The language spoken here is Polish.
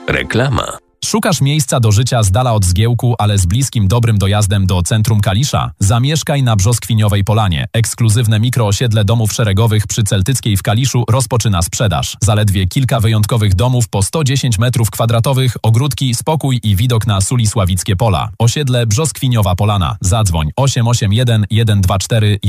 Reklama. Szukasz miejsca do życia z dala od zgiełku, ale z bliskim, dobrym dojazdem do centrum Kalisza? Zamieszkaj na Brzoskwiniowej Polanie. Ekskluzywne mikroosiedle domów szeregowych przy Celtyckiej w Kaliszu rozpoczyna sprzedaż. Zaledwie kilka wyjątkowych domów po 110 m2, ogródki, spokój i widok na Sulisławickie Pola. Osiedle Brzoskwiniowa Polana. Zadzwoń 881 124